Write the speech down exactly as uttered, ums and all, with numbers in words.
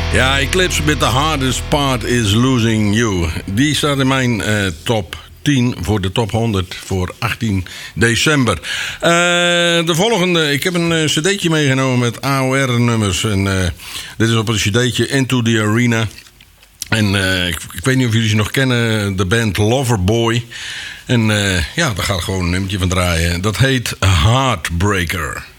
Ja, Eclipse met The Hardest Part Is Losing You. Die staat in mijn uh, top tien voor de top honderd voor achttien december. Uh, de volgende, ik heb een uh, cd'tje meegenomen met A O R-nummers. En uh, dit is op een cd'tje Into the Arena. En uh, ik, ik weet niet of jullie ze nog kennen, de band Loverboy. En uh, ja, daar gaat gewoon een nummertje van draaien. Dat heet Heartbreaker.